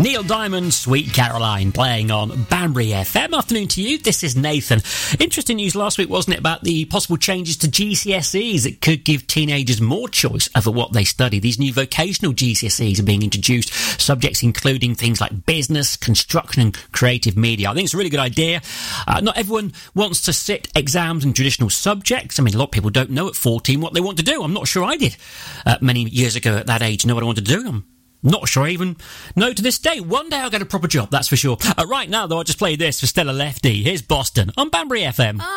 Neil Diamond, Sweet Caroline, playing on Banbury FM. Afternoon to you, this is Nathan. Interesting news last week, wasn't it, about the possible changes to GCSEs that could give teenagers more choice over what they study. These new vocational GCSEs are being introduced, subjects including things like business, construction and creative media. I think it's a really good idea. Not everyone wants to sit exams in traditional subjects. I mean, a lot of people don't know at 14 what they want to do. I'm not sure I did many years ago at that age, know what I wanted to do. I'm not sure I even know to this day. One day I'll get a proper job, that's for sure. Right now, though, I'll just play this for Stella Lefty. Here's Boston on Banbury FM.